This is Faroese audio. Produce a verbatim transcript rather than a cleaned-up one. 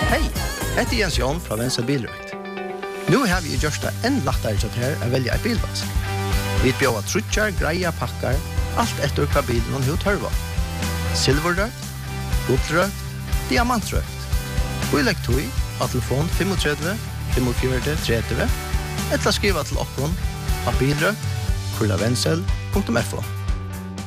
Hei, heter Jens Jon fra Venstre Bilrøkt. Nå har vi gjort det enn lettere til her å velge et bilvask. Vi bjør trutjar, greia, pakkar, alt etter hva bilen hun tørver. Silverrøkt, guldrøkt, diamantrøkt. Og i lekt tog av telefon tre fem fem fire tre tre, eller skriva til okkon av bilrøkt, kurlavensel punktum f o.